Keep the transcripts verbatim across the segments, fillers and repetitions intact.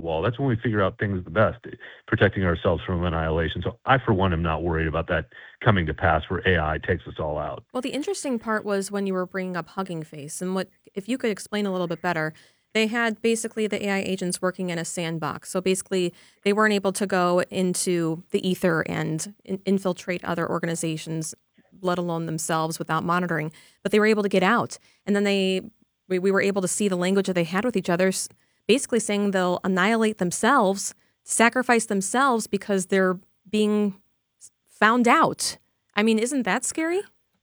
wall. That's when we figure out things the best, protecting ourselves from annihilation. So I, for one, am not worried about that coming to pass where A I takes us all out. Well, the interesting part was when you were bringing up Hugging Face, and what if you could explain a little bit better. They had basically the A I agents working in a sandbox. So basically, they weren't able to go into the ether and in- infiltrate other organizations, let alone themselves, without monitoring. But they were able to get out. And then they we, we were able to see the language that they had with each other, basically saying they'll annihilate themselves, sacrifice themselves because they're being found out. I mean, isn't that scary?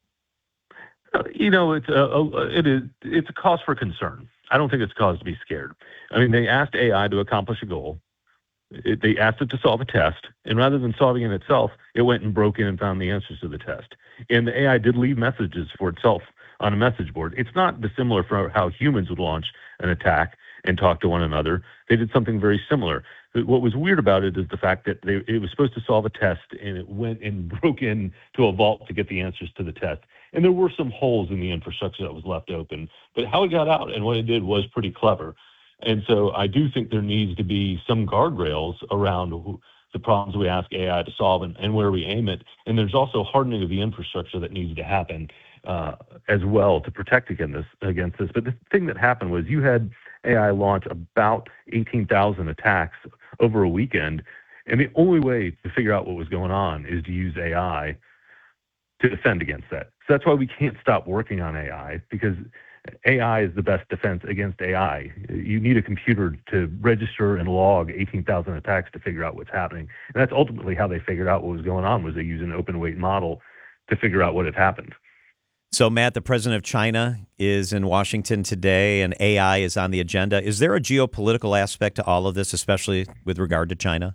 Uh, You know, it's a, a it is it's a cause for concern. I don't think it's cause to be scared. I mean, they asked A I to accomplish a goal. It, they asked it to solve a test, and rather than solving it itself, it went and broke in and found the answers to the test. And the A I did leave messages for itself on a message board. It's not dissimilar from how humans would launch an attack and talk to one another. They did something very similar. What was weird about it is the fact that they, it was supposed to solve a test, and it went and broke in to a vault to get the answers to the test. And there were some holes in the infrastructure that was left open. But how it got out and what it did was pretty clever. And so I do think there needs to be some guardrails around who, the problems we ask A I to solve and, and where we aim it. And there's also hardening of the infrastructure that needs to happen uh, as well to protect against this, against this. But the thing that happened was you had A I launch about eighteen thousand attacks over a weekend. And the only way to figure out what was going on is to use A I to defend against that. So that's why we can't stop working on A I, because A I is the best defense against A I. You need a computer to register and log eighteen thousand attacks to figure out what's happening. And that's ultimately how they figured out what was going on, was they used an open weight model to figure out what had happened. So, Matt, the president of China is in Washington today, and A I is on the agenda. Is there a geopolitical aspect to all of this, especially with regard to China?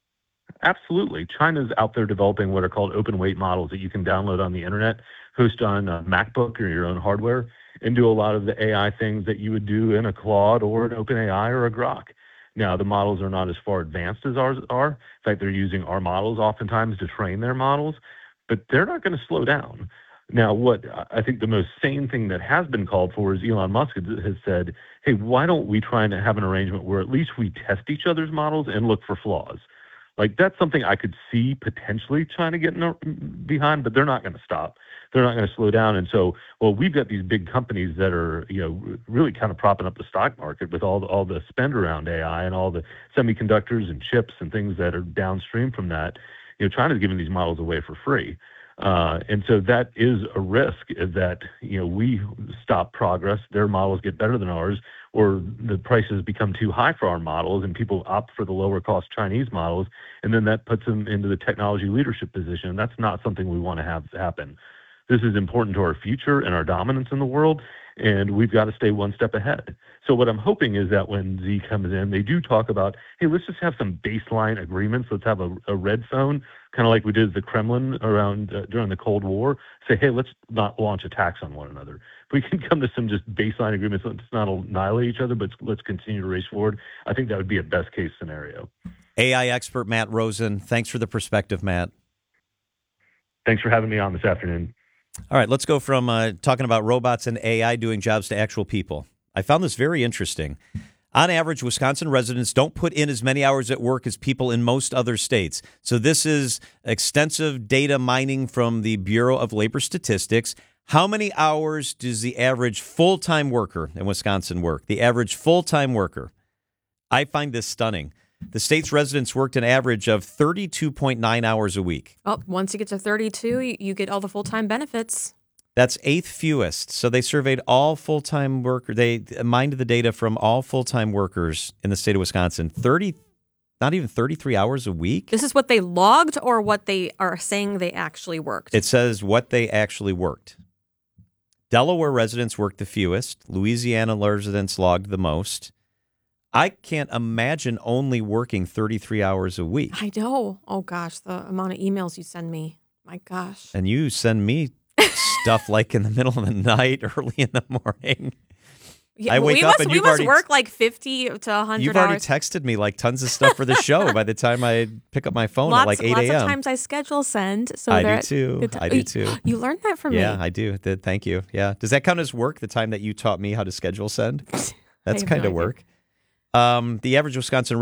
Absolutely. China's out there developing what are called open weight models that you can download on the internet, host on a MacBook or your own hardware, and do a lot of the A I things that you would do in a Claude or an OpenAI or a Grok. Now, the models are not as far advanced as ours are. In fact, they're using our models oftentimes to train their models, but they're not going to slow down. Now, what I think the most sane thing that has been called for is Elon Musk has said, hey, why don't we try and have an arrangement where at least we test each other's models and look for flaws? Like, that's something I could see potentially China getting behind, but they're not going to stop. They're not going to slow down. And so, well, we've got these big companies that are, you know, really kind of propping up the stock market with all the, all the spend around A I and all the semiconductors and chips and things that are downstream from that. You know, China's giving these models away for free. Uh, and so that is a risk, is that, you know, we stop progress, their models get better than ours, or the prices become too high for our models and people opt for the lower cost Chinese models, and then that puts them into the technology leadership position. That's not something we want to have happen. This is important to our future and our dominance in the world, and we've got to stay one step ahead. So what I'm hoping is that when Z comes in, they do talk about, hey, let's just have some baseline agreements. Let's have a, a red phone, kind of like we did at the Kremlin around uh, during the Cold War. Say, hey, let's not launch attacks on one another. If we can come to some just baseline agreements, let's not annihilate each other, but let's continue to race forward. I think that would be a best case scenario. A I expert Matt Rosen, thanks for the perspective, Matt. Thanks for having me on this afternoon. All right, let's go from uh, talking about robots and A I doing jobs to actual people. I found this very interesting. On average, Wisconsin residents don't put in as many hours at work as people in most other states. So this is extensive data mining from the Bureau of Labor Statistics. How many hours does the average full-time worker in Wisconsin work? The average full-time worker. I find this stunning. The state's residents worked an average of thirty-two point nine hours a week. Well, once you get to thirty-two, you, you get all the full-time benefits. That's eighth fewest. So they surveyed all full-time workers. They mined the data from all full-time workers in the state of Wisconsin. thirty, not even thirty-three hours a week. This is what they logged or what they are saying they actually worked? It says what they actually worked. Delaware residents worked the fewest. Louisiana residents logged the most. I can't imagine only working thirty-three hours a week. I know. Oh, gosh, the amount of emails you send me. My gosh. And you send me stuff like in the middle of the night, early in the morning. Yeah, I wake we up must, and we you've must already work like fifty to one hundred You've already hours. texted me like tons of stuff for the show by the time I pick up my phone lots, at like eight a.m. Lots of times I schedule send. So I they're do at too. good I ti- do too. You learned that from Yeah, me. I do. Did- Thank you. Yeah. Does that count as work, the time that you taught me how to schedule send? That's have kind no of idea. work. Um, the average Wisconsin